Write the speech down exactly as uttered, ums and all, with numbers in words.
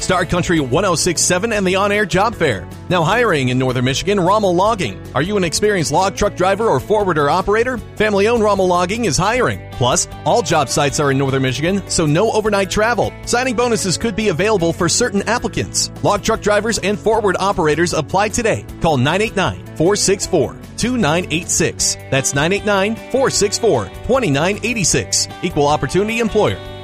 Star Country one oh six point seven and the On-Air Job Fair. Now hiring in Northern Michigan, Rommel Logging. Are you an experienced log truck driver or forwarder operator? Family-owned Rommel Logging is hiring. Plus, all job sites are in Northern Michigan, so no overnight travel. Signing bonuses could be available for certain applicants. Log truck drivers and forward operators apply today. Call nine eight nine, four six four, two nine eight six. That's nine eight nine, four six four, two nine eight six. Equal Opportunity Employer.